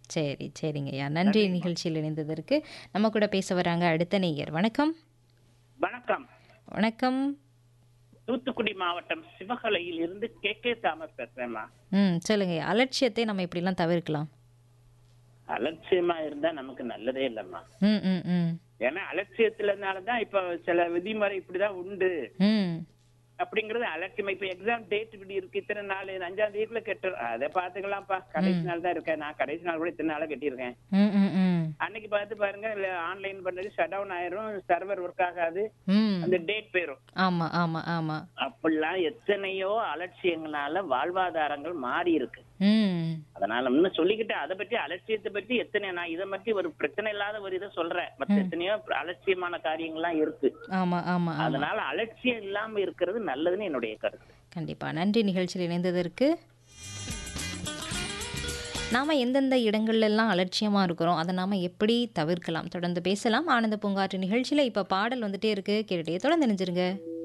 சரி, சரிங்கய்யா. நன்றி நன்றிங்கம்மா. நிகழ்ச்சியில் இணைந்ததற்கு. நம்ம கூட பேச வராங்க அடுத்த நேயர். வணக்கம். வணக்கம். வணக்கம். தூத்துக்குடி மாவட்டம் சிவகலையில் இருந்து கே தாமஸ் பேசுறேம்மா. சொல்லுங்கய்யா. அலட்சியத்தை நம்ம எப்படிலாம் தவிர்க்கலாம்? அலட்சியமா இருந்தா நமக்கு நல்லதே இல்லம்மா. ம், ம், ம். ஏன்னா அலட்சியத்துலனாலதான் இப்ப சில விதிமுறை இப்படிதான் உண்டு ம். அப்படிங்கறது அலட்சியம். இப்ப எக்ஸாம் டேட் இப்படி இருக்கு, இத்தனை நாள் 5ஆம் தேதிக்குள்ள கெட்டு அதை பாத்துக்கலாம்ப்பா, கடைசி நாள் தான் இருக்கேன், நான் கடைசி நாள் கூட இத்தனை நாளா கட்டியிருக்கேன், ம், ம், ம். அன்னைக்கு பார்த்து பாருங்க ஆன்லைன் பண்ணது ஷட் டவுன் ஆயிரும், சர்வர் ஒர்க் ஆகாது, ம். அந்த டேட் போயிரும். ஆமா, ஆமா, ஆமா. அப்படிலாம் எத்தனையோ அலட்சியங்களால வாழ்வாதாரங்கள் மாறி இருக்கு. ம். அதனால இன்னும் சொல்லிக்கிட்டு அதை பற்றி அலட்சியத்தை பற்றி எத்தனை, நான் இதை பற்றி ஒரு பிரச்சனை இல்லாத ஒரு இதை சொல்றேன், மற்ற எத்தனையோ அலட்சியமான காரியங்கள்லாம் இருக்கு. ஆமா, ஆமா, ஆமா. அதனால அலட்சியம் இல்லாம இருக்கிறது நல்லதுன்னு என்னுடைய கருத்து. கண்டிப்பா. நன்றி நிகழ்ச்சியில் இணைந்ததற்கு. நாம எந்தெந்த இடங்கள்லாம் அலட்சியமா இருக்கிறோம், அதை நாம எப்படி தவிர்க்கலாம்? தொடர்ந்து பேசலாம். ஆனந்த பூங்காற்று நிகழ்ச்சியில இப்ப பாடல் வந்துட்டே இருக்கு. கேட்டுட்டே தொடர்ந்து இணைஞ்சிருங்க.